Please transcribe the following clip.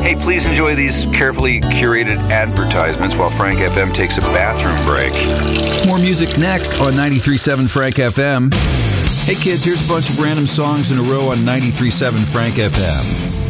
Hey, please enjoy these carefully curated advertisements while Frank FM takes a bathroom break. More music next on 93.7 Frank FM. Hey kids, here's a bunch of random songs in a row on 93.7 Frank FM.